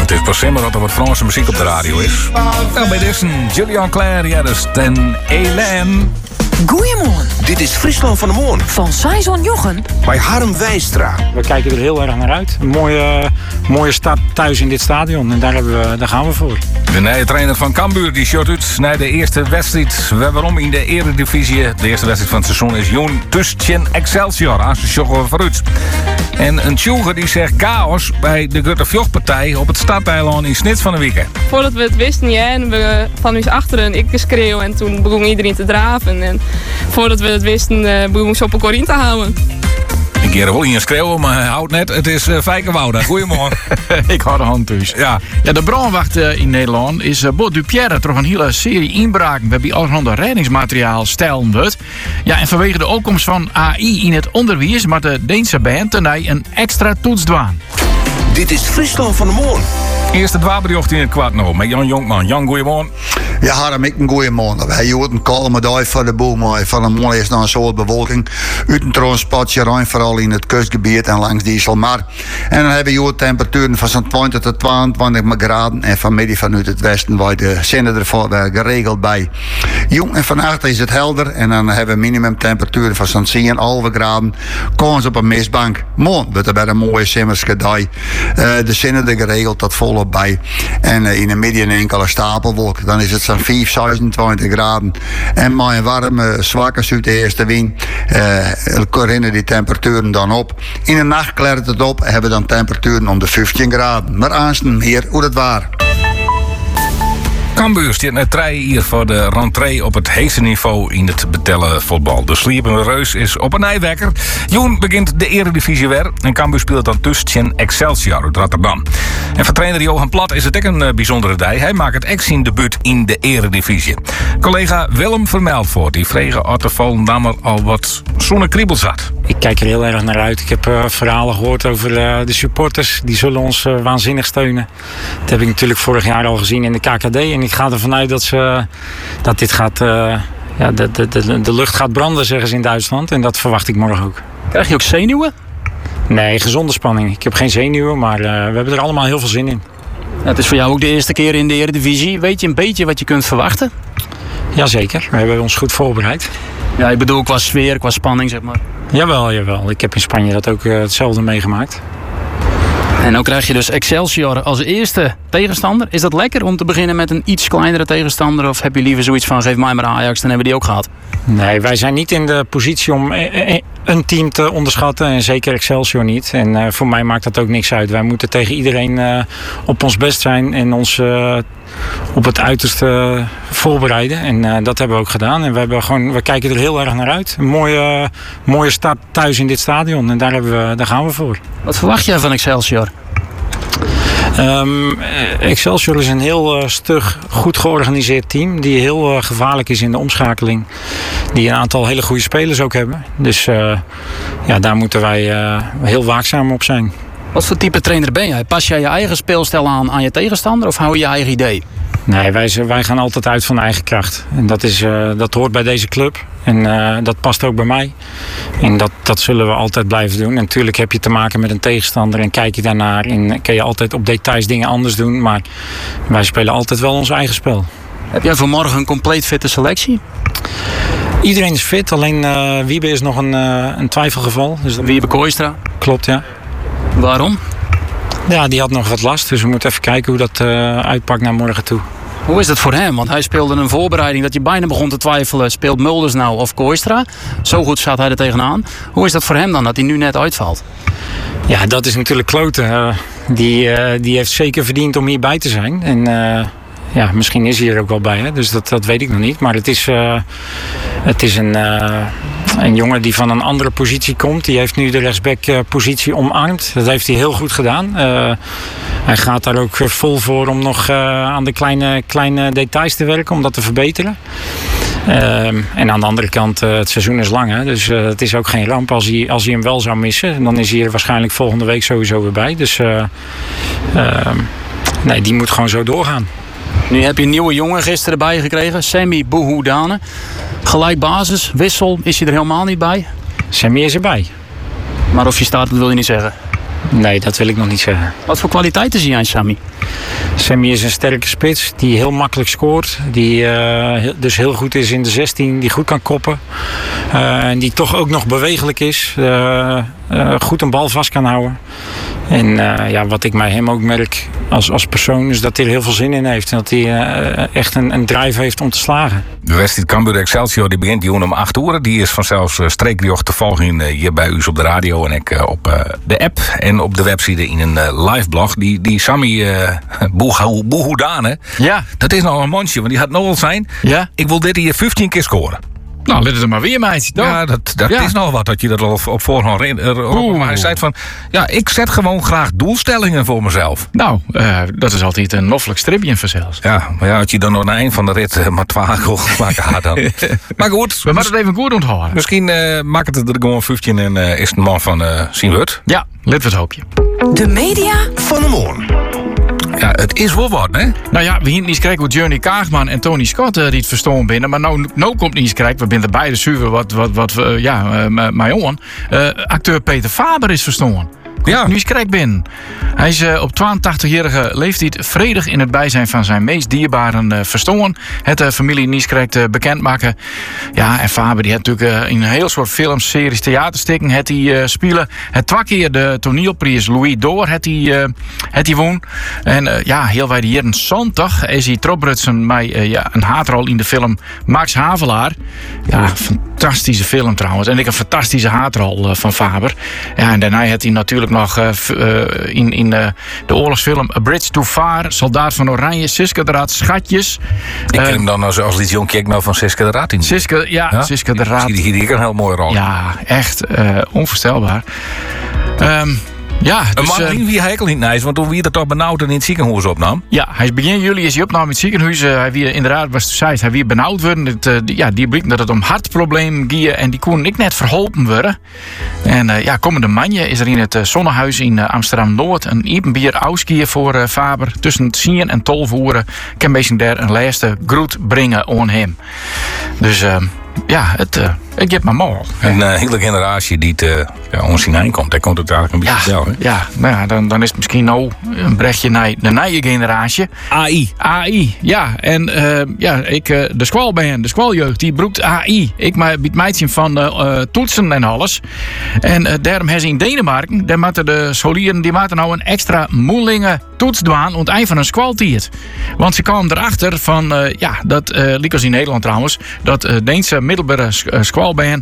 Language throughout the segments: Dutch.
Het is pas simmer dat er wat Franse muziek op de radio is. Nou, bij deze Julian Claire, ja, dus ten Hélène. Goeiemorgen. Dit is Friesland van de Moon. Van Saison Jochen. Bij Harm Wijstra. We kijken er heel erg naar uit. Een mooie stad thuis in dit stadion. En daar gaan we voor. De nieuwe trainer van Cambuur die short uit naar de eerste wedstrijd. Waarom in de Eredivisie? De eerste wedstrijd van het seizoen is Joen tussen Excelsior. Aan ze sjoggen vooruit. En een tjoeger die zegt chaos bij de Gutter-Vjochtpartij op het stadeiland in Snits van de weekend. Voordat we het wisten, ja, en we van ons achteren, ik schreeuw en toen begon iedereen te draven. En voordat we het wisten, begon ze op elkaar in te houden. Ik keer wel in schreeuwen, maar hij houdt net. Het is Fijke Wouda. Goedemorgen. Ik hou de hand thuis. Ja. Ja, de brandwacht in Nederland is Bot Dupierre toch een hele serie inbraken. We hebben allerhande reddingsmateriaal stellen wordt. Ja, en vanwege de opkomst van AI in het onderwijs, maar de Deense band tenij een extra toets doen. Dit is Friesland van de Moon. Eerste dwaarberjocht in het kwart nog met Jan Jonkman. Jan, goedemorgen. Ja, Harm, ik een goeie morgen. Wij hoort een kalme dag voor de boel, maar van de morgen is nog een soort bewolking. Uit een troonspatje ruim, vooral in het kustgebied en langs Dieselmar. En dan hebben we temperaturen van zo'n 20 tot 22 graden. En vanmiddag vanuit het westen waar de zinnen ervoor geregeld bij. Jong, en vannacht is het helder en dan hebben we minimumtemperaturen van zo'n 10,5 graden. Kans op een mistbank. Morgen wordt er bij een mooie simmerske dag. De zinnen er geregeld tot volop bij. En in de midden een enkele stapelwolk. Dan is het zo'n 25 graden. En met een warme, zwakke zuidestenwind rennen die temperaturen dan op. In de nacht klart het op, hebben we dan temperaturen om de 15 graden. Maar aanstaan meer hoe het waar. Cambuur staat net 3 hier voor de rentree op het heetste niveau in het betellen voetbal. De sliepende reus is op een nijwekker. Joen begint de Eredivisie weer en Cambuur speelt dan tussen Excelsior uit Rotterdam. En voor trainer Johan Plat is het ook een bijzondere dag. Hij maakt het ex in debuut in de Eredivisie. Collega Willem Vermeldvoort die vregen of de Volendammer al wat zonnekriebels had. Ik kijk er heel erg naar uit. Ik heb verhalen gehoord over de supporters. Die zullen ons waanzinnig steunen. Dat heb ik natuurlijk vorig jaar al gezien in de KKD. En ik ga ervan uit dat dit gaat... de lucht gaat branden, zeggen ze in Duitsland. En dat verwacht ik morgen ook. Krijg je ook zenuwen? Nee, gezonde spanning. Ik heb geen zenuwen, maar we hebben er allemaal heel veel zin in. Ja, het is voor jou ook de eerste keer in de Eredivisie. Weet je een beetje wat je kunt verwachten? Jazeker, we hebben ons goed voorbereid. Ja, ik bedoel qua sfeer, qua spanning, zeg maar. Jawel. Ik heb in Spanje dat ook hetzelfde meegemaakt. En dan krijg je dus Excelsior als eerste tegenstander. Is dat lekker om te beginnen met een iets kleinere tegenstander? Of heb je liever zoiets van, geef mij maar Ajax, dan hebben we die ook gehad? Nee, wij zijn niet in de positie om een team te onderschatten. En zeker Excelsior niet. En voor mij maakt dat ook niks uit. Wij moeten tegen iedereen op ons best zijn. En ons op het uiterste voorbereiden. En dat hebben we ook gedaan. En we kijken er heel erg naar uit. Een mooie start thuis in dit stadion. En daar gaan we voor. Wat verwacht jij van Excelsior? Excelsior is een heel stug, goed georganiseerd team. Die heel gevaarlijk is in de omschakeling. Die een aantal hele goede spelers ook hebben. Dus daar moeten wij heel waakzaam op zijn. Wat voor type trainer ben jij? Pas jij je eigen speelstijl aan je tegenstander of hou je je eigen idee? Nee, wij gaan altijd uit van eigen kracht. En dat hoort bij deze club. En dat past ook bij mij. En dat zullen we altijd blijven doen. En natuurlijk heb je te maken met een tegenstander en kijk je daarnaar. En kan je altijd op details dingen anders doen. Maar wij spelen altijd wel ons eigen spel. Heb jij voor morgen een compleet fitte selectie? Iedereen is fit, alleen Wiebe is nog een twijfelgeval. Dus Wiebe Kooistra? Klopt, ja. Waarom? Ja, die had nog wat last, dus we moeten even kijken hoe dat uitpakt naar morgen toe. Hoe is dat voor hem? Want hij speelde een voorbereiding dat je bijna begon te twijfelen. Speelt Mulders nou of Kooistra? Zo goed staat hij er tegenaan. Hoe is dat voor hem dan, dat hij nu net uitvalt? Ja, dat is natuurlijk kloten. Die heeft zeker verdiend om hierbij te zijn. En misschien is hij er ook wel bij, hè? Dus dat weet ik nog niet. Maar het is een jongen die van een andere positie komt. Die heeft nu de rechtsback-positie omarmd. Dat heeft hij heel goed gedaan. Hij gaat daar ook vol voor om nog aan de kleine details te werken, om dat te verbeteren. En aan de andere kant, het seizoen is lang. Hè? Dus het is ook geen ramp als hij hem wel zou missen. Dan is hij er waarschijnlijk volgende week sowieso weer bij. Dus die moet gewoon zo doorgaan. Nu heb je een nieuwe jongen gisteren erbij gekregen. Semi Bouhoudane. Gelijk basis, wissel, is hij er helemaal niet bij? Semi is erbij. Maar of je staat, dat wil je niet zeggen. Nee, dat wil ik nog niet zeggen. Wat voor kwaliteiten zie jij in Sammy? Sammy is een sterke spits die heel makkelijk scoort. Die dus heel goed is in de 16, die goed kan koppen. En die toch ook nog bewegelijk is. Goed een bal vast kan houden. En wat ik bij hem ook merk als persoon is dat hij er heel veel zin in heeft. En dat hij echt een drive heeft om te slagen. De wedstrijd Cambuur Excelsior die begint om 8 uur. Die is vanzelfs streekjocht te volgen hier bij u op de radio en ik op de app. En op de website in een live blog. Die Sammy Boehoedane. Ja. Dat is nou een mondje, want die had nog wel zijn. Ja. Ik wil dit hier 15 keer scoren. Nou, let het er maar weer, meid. Ja, dat is nog wat dat je dat al op voorhand maar hij zei van, ja, ik zet gewoon graag doelstellingen voor mezelf. Nou, dat is altijd een noffelijk stripje vanzelfs. Ja, maar ja, als je dan nog na eind van de rit maar 12 goals maken gaat dan. Maar goed. We moeten het even goed onthouden. Misschien maakt het er gewoon 15 en is het man van zien we het. Ja, let we het hoopje. De media Van de Moorn. Ja, het is wel wat, hè? Nou ja, we hier niet kijken hoe Johnny Kaagman en Tony Scott die het verstaan binnen. Maar nou komt niet kijken. We binnen beide zuiver mijn jongen. Acteur Peter Faber is verstaan. Ja. Nu is krek binnen. Hij is op 82-jarige leeftijd vredig in het bijzijn van zijn meest dierbaren verstoren. Het familie Nieskrek bekendmaken. Ja, en Faber die had natuurlijk in een heel soort films, series, theaterstukken het hij spelen. Het 2 keer de toneelprijs Louis d'Or het hij won. En heel wij de jaren 70 is hij troprutsen met een haatrol in de film Max Havelaar. Ja, fantastische film trouwens. En ik een fantastische haatrol van Faber. Ja, en daarna had hij natuurlijk nog in de oorlogsfilm A Bridge Too Far, Soldaat van Oranje, Siska de Raad, Schatjes. Ik ken hem dan als dit jong kijk nou van Siska de Raad in. Siska de Raad. Die een heel mooie rol. Ja, echt onvoorstelbaar. Ja, dus, een man wie hekel niet nice, want toen wie er toch benauwd en in het ziekenhuis opnam. Ja, hij is begin juli is hij opnam in het ziekenhuis. Hij wie inderdaad, hij weer benauwd worden. Die bleek dat het om hartprobleem ging en die kon ik net verholpen worden. En komende manje is er in het Zonnehuis in Amsterdam-Noord een Iepenbier Auskier voor Faber. Tussen 10 en 12 uur kan beetje daar een laatste groet brengen aan hem. Dus ik heb mijn mal. Een hele generatie die ons heen komt. Daar komt het eigenlijk een beetje wel. Ja, nou ja, dan is het misschien nou een brechtje naar de nieuwe generatie. AI, ja. En de squalband, de squaljeugd, die broekt AI. Ik bied meidje van toetsen en alles. En daarom hebben ze in Denemarken, daar moeten de scholieren, die moeten nou een extra moeilijke toets doen aan het eind van een squaltiert. Want ze kwamen erachter van, dat liep als in Nederland trouwens, dat Deense middelbare squalband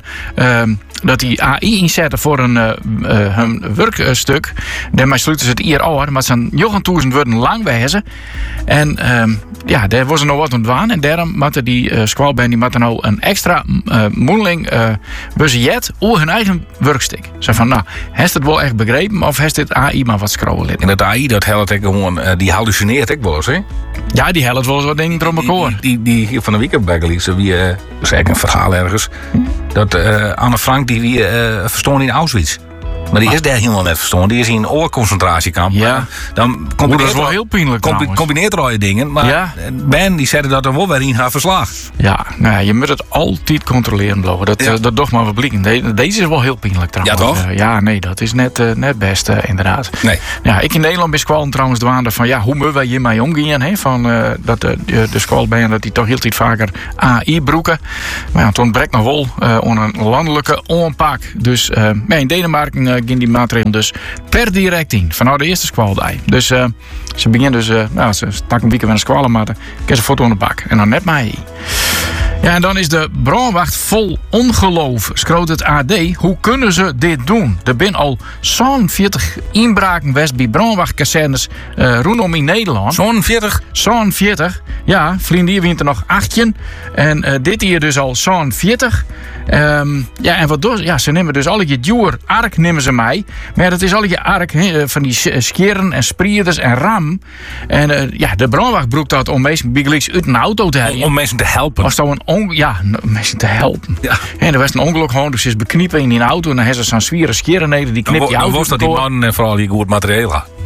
dat die AI inzetten voor hun werkstuk. Daarmee sluiten ze het hier over, maar ze zijn 9.000 worden lang wezen. En daar was er nog wat aan het doen. En daarom moeten die squalband die moeten nou een extra moeilijk budget over hun eigen werkstuk. Zo van, nou, heeft het wel echt begrepen of heeft dit AI maar wat scrollen? En dat AI, dat helpt gewoon, die hallucineert ik wel eens, hè? Ja, die helpt wel eens wat dingen door elkaar. Die hier van de weekend bij gelezen, wie zei een verhaal ergens, dat Anne Frank die verstoorde in Auschwitz. Maar die is daar helemaal net verstoord. Die is in een oorconcentratiekamp. Ja. Dan dat is wel heel pijnlijk combineert er al je dingen. Maar Ben die zei dat er wel weer in haar verslag. Ja, nou, je moet het altijd controleren, blauw. Dat doch maar verblikken. Deze is wel heel pijnlijk trouwens. Ja, toch? Ja, nee, dat is net best inderdaad. Nee. Ja, ik in Nederland ben squallen trouwens dwaande van hoe moeten wij hiermee omgaan. Hè? Van dat de squalband dat die toch heel tijd vaker AI broeken. Maar het ontbreekt nog wel een landelijke aanpak. Dus in Denemarken ging die maatregelen dus per direct in. Vanuit de eerste squaldij. Dus ze beginnen dus, ze stak een weekend met een squallen, maar ik heb een foto aan de bak. En dan net mij. Ja, en dan is de brandwacht vol ongeloof, schroot het AD. Hoe kunnen ze dit doen? Er zijn al zo'n 40 inbraken geweest bij brandwachtkazernes rondom in Nederland. Zo'n 40? Zo'n 40. Ja, vrienden, hier wint er nog 18. En dit hier dus al zo'n 40. En wat doen ze? Ja, ze nemen dus al je duur ark nemen ze mij. Maar dat is al je ark van die skeren en sprierders en ram. En de brandwacht broekt dat om mensen uit een auto te hebben. Om mensen te helpen. Als mensen te helpen. Ja. En er was een ongeluk gewoon, dus ze is bekniepen in die auto. En dan hebben ze zo'n zwieren skeren neder, die knipt die auto. Dan was dat die man vooral die goed materiaal had.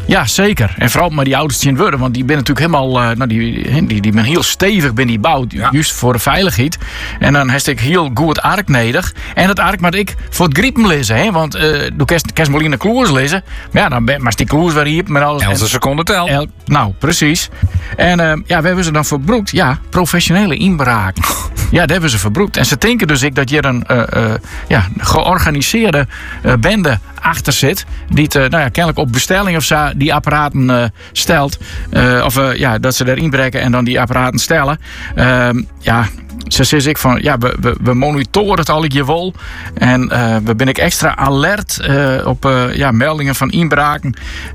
Ja, zeker. En vooral met die auto's in worden, want die ben natuurlijk helemaal, die ben heel stevig ben die bouwd, juist voor de veiligheid. En dan heb ik heel goed ark nodig. En dat ark moet ik voor het griepen lezen, hè? Want doe kerst maar in de kloers lezen. Maar ja, dan maar die kloers weer hier met alles. 11 seconden tel. Nou, precies. En we hebben ze dan verbroekt. Ja, professionele inbraken. Ja, dat hebben ze verbroekt. En ze denken dus dat je een georganiseerde bende achter zit. Die kennelijk op bestelling of zo die apparaten stelt. Dat ze erin breken en dan die apparaten stellen. Ze zegt ik van, ja, we monitoren het al je wol. En we ben ik extra alert op meldingen van inbraken.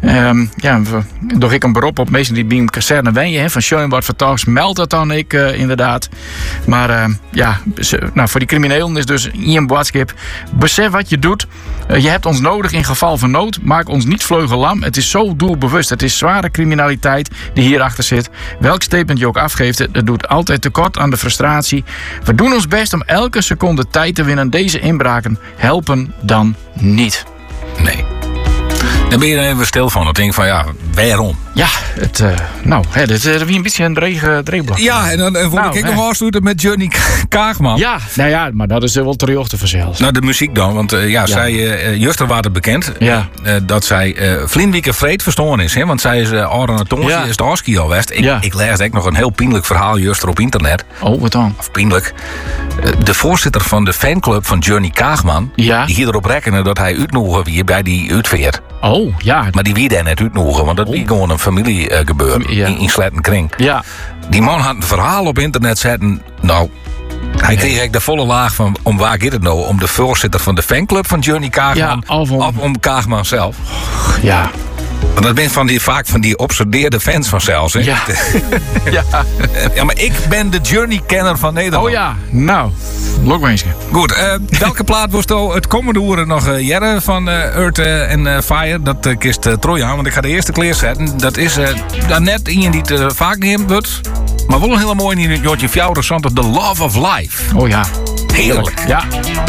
Doe ik een beroep op mensen die bij een kazerne wenjen. Van Schoen wordt vertaald, meld dat dan ik inderdaad. Maar voor die criminelen is dus een boodschap. Besef wat je doet. Je hebt ons nodig in geval van nood. Maak ons niet vleugellam. Het is zo doelbewust. Het is zware criminaliteit die hierachter zit. Welk statement je ook afgeeft, het doet altijd tekort aan de frustratie. We doen ons best om elke seconde tijd te winnen. Deze inbraken helpen dan niet. Nee. Dan ben je er even stil van. Dan denk ik van, ja, waarom? Ja, dit is weer een beetje een dreigblad. Ja, en dan word ik nog afsluiten met Johnny Kaagman. Ja, maar dat is wel terug vanzelf. Nou, de muziek dan. Want zij, juster was het bekend dat zij Vlindieke vreed verstoren is. Hè? Want zij is ornatologie, is de Oski al West. Ik lees ook nog een heel pijnlijk verhaal juster op internet. Oh, wat dan? Of pijnlijk. De voorzitter van de fanclub van Johnny Kaagman, die hier erop rekenen dat hij uitnodigen wie bij die uitveert. Oh, ja. Maar die wie daar net uitnodigen, want dat wie gewoon een familiegebeuren in Slettenkring. Ja. Die man had een verhaal op internet zetten. Nou, hij kreeg eigenlijk de volle laag van om waar gaat het nou? Om de voorzitter van de fanclub van Johnny Kaagman of om Kaagman zelf. Ja. Want dat ben vaak van die obsedeerde fans vanzelfs. Hè? Ja. Ja, maar ik ben de Journey-kenner van Nederland. Oh ja, nou, lokmensje. Goed, welke plaat was het komende uren nog Jerre van Earth and Fire? Dat kist Troy aan, want ik ga de eerste kleer zetten. Dat is net in die het vaak neemt wordt. Maar wel een hele mooie in Jotje Fjouwer, The Love of Life. Oh ja. Heerlijk. Ja.